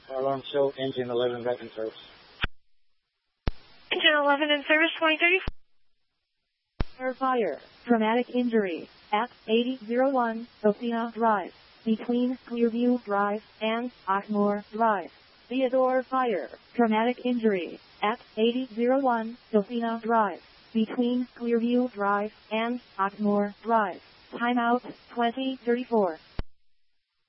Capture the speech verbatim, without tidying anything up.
Alarm show engine eleven back in service. Engine eleven in service, twenty thirty-four. Fire. Traumatic injury. At eighty oh one, Sophia Drive. Between Clearview Drive and Ockmore Drive. Theodore Fire. Traumatic injury. At eighty oh one, Sophia Drive. Between Clearview Drive and Ockmore Drive. Timeout twenty thirty-four.